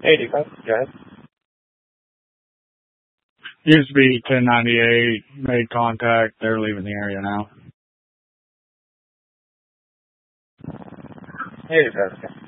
Hey, defense, go ahead. Used to be 1098, made contact. They're leaving the area now. Hey, defense.